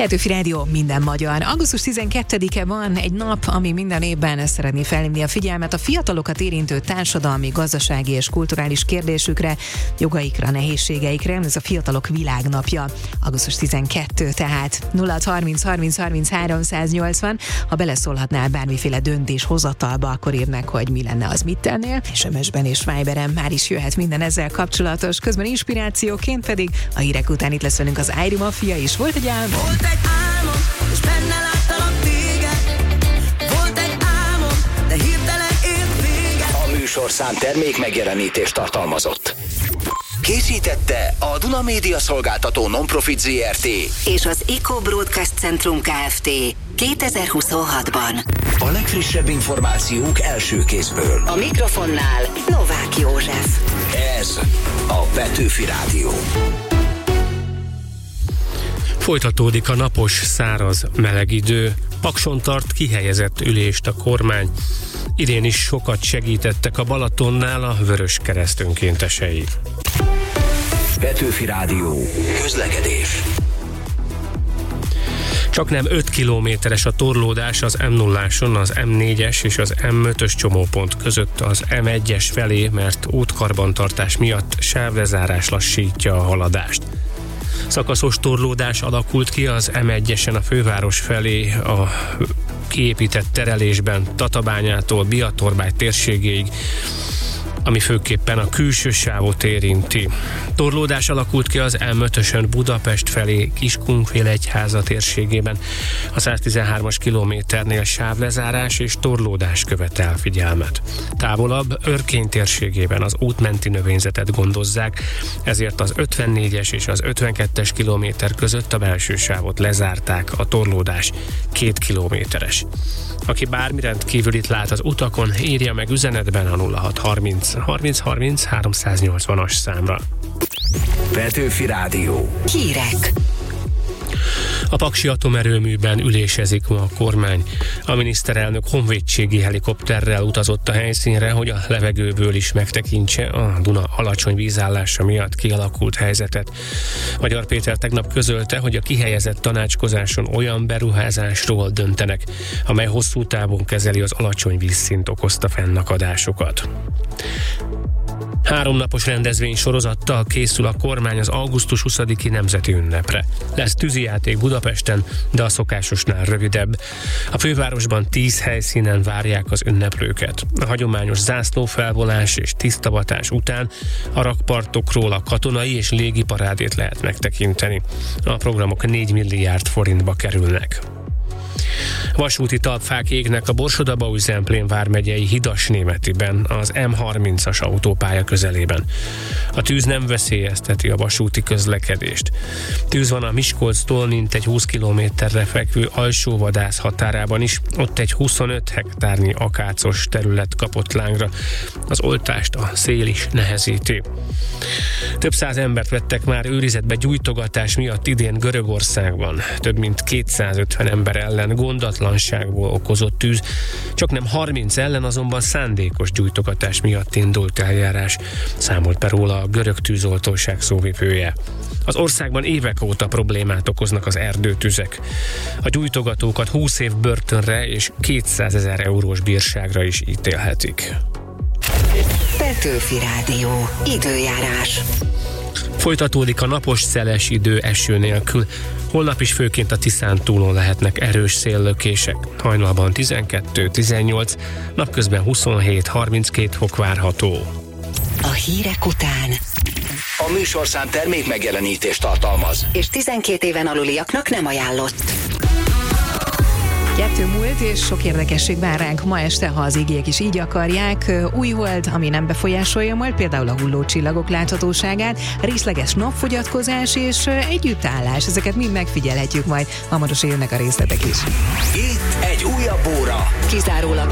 Petőfi Rádió, minden magyar. Augusztus 12-e van, egy nap, ami minden évben szeretné felhívni a figyelmet a fiatalokat érintő társadalmi, gazdasági és kulturális kérdésükre, jogaikra, nehézségeikre. Ez a Fiatalok Világnapja. Augusztus 12, tehát 0630 ha beleszólhatnál bármiféle döntéshozatalba, akkor írd meg, hogy mi lenne az, mit tennél. SMS-ben és Viberen már is jöhet minden ezzel kapcsolatos. Közben inspirációként pedig a hírek után itt lesz velünk az Áiri Mafia is. Volt egy álmom. Volt egy álmom, és benne láttalak téged. Volt egy álmom, de hirtelen ért véget. A műsorszám termék megjelenítést tartalmazott. Készítette a Duna Média Szolgáltató Non-Profit Zrt. és az Eco Broadcast Centrum Kft. 2026-ban. A legfrissebb információk első kézből. A mikrofonnál Novák József. Ez a Petőfi Rádió. Folytatódik a napos, száraz, meleg idő. Pakson tart kihelyezett ülést a kormány. Idén is sokat segítettek a Balatonnál a Vöröskereszt önkéntesei. Petőfi Rádió. Közlekedés. Csaknem 5 kilométeres a torlódás az M0-áson, az M4-es és az M5-ös csomópont között az M1-es felé, mert útkarbantartás miatt sávlezárás lassítja a haladást. Szakaszos torlódás alakult ki az M1-esen a főváros felé a kiépített terelésben Tatabányától Biatorbágy térségéig, ami főképpen a külső sávot érinti. Torlódás alakult ki az M5-ösön Budapest felé Kiskunfélegyháza térségében. A 113-as kilométernél sávlezárás és torlódás követel figyelmet. Távolabb Örkény térségében az útmenti növényzetet gondozzák, ezért az 54-es és az 52-es kilométer között a belső sávot lezárták, a torlódás 2 kilométeres. Aki bármi rendkívülit lát az utakon, írja meg üzenetben a 0630 30 380-as számra. Petőfi Rádió. Hírek. A Paksi atomerőműben ülésezik ma a kormány. A miniszterelnök honvédségi helikopterrel utazott a helyszínre, hogy a levegőből is megtekintse a Duna alacsony vízállása miatt kialakult helyzetet. Magyar Péter tegnap közölte, hogy a kihelyezett tanácskozáson olyan beruházásról döntenek, amely hosszú távon kezeli az alacsony vízszint okozta fennakadásokat. 3 napos rendezvény sorozattal készül a kormány az augusztus 20-i nemzeti ünnepre. Lesz tűzijáték Budapesten, de a szokásosnál rövidebb. A fővárosban 10 helyszínen várják az ünneplőket. A hagyományos zászlófelvonás és tisztavatás után a rakpartokról a katonai és légi parádét lehet megtekinteni. A programok 4 milliárd forintba kerülnek. Vasúti talpfák égnek a Borsod-Abaúj-Zemplén vármegyei Hidas-Németiben, az M30-as autópálya közelében. A tűz nem veszélyezteti a vasúti közlekedést. Tűz van a Miskolctól mintegy 20 kilométerre fekvő Alsóvadász határában is, ott egy 25 hektárnyi akácos terület kapott lángra. Az oltást a szél is nehezíti. Több száz embert vettek már őrizetbe gyújtogatás miatt idén Görögországban. Több mint 250 ember ellen gondatlanságból okozott tűz, csaknem 30 ellen azonban szándékos gyújtogatás miatt indult eljárás, számolt be róla a görög tűzoltóság szóvivője. Az országban évek óta problémát okoznak az erdőtüzek. A gyújtogatókat 20 év börtönre és 200 000 eurós bírságra is ítélhetik. Petőfi Rádió. Időjárás. Folytatódik a napos, szeles idő eső nélkül. Holnap is főként a Tiszántúlon lehetnek erős széllökések. Hajnalban 12-18, napközben 27-32 fok várható. A hírek után. A műsorszám termék megjelenítést tartalmaz. És 12 éven aluliaknak nem ajánlott. 2 múlt, és sok érdekesség vár ránk ma este, ha az ígék is így akarják. Új hold, ami nem befolyásolja majd például a hulló csillagok láthatóságát, részleges napfogyatkozás és együttállás. Ezeket mind megfigyelhetjük majd. Hamarosan jönnek a részletek is. Itt egy újabb óra. Kizárólag